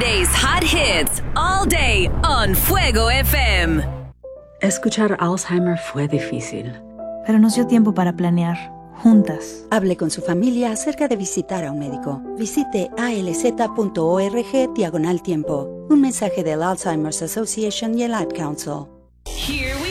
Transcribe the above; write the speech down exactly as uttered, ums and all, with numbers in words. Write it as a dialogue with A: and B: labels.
A: Today's hot hits all day on Fuego F M.
B: Escuchar Alzheimer fue difícil,
C: pero nos dio tiempo para planear, juntas.
D: Hable con su familia acerca de visitar a un médico. Visite alz.org diagonal tiempo. Un mensaje del Alzheimer's Association y el Ad Council.
A: Here